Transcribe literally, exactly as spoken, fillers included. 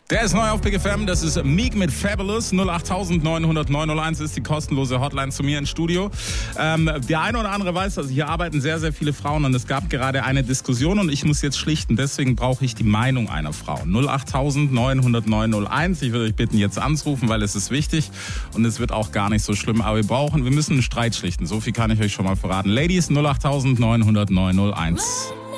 Der ist neu auf Big F M, das ist Meek mit Fabulous. null acht neun null null neun null eins ist die kostenlose Hotline zu mir ins Studio. Ähm, der eine oder andere weiß, also hier arbeiten sehr, sehr viele Frauen und es gab gerade eine Diskussion und ich muss jetzt schlichten. Deswegen brauche ich die Meinung einer Frau. null acht neun null null neun null eins. Ich würde euch bitten, jetzt anzurufen, weil es ist wichtig und es wird auch gar nicht so schlimm. Aber wir brauchen, wir müssen einen Streit schlichten. So viel kann ich euch schon mal verraten. Ladies, null acht neun null null neun null eins.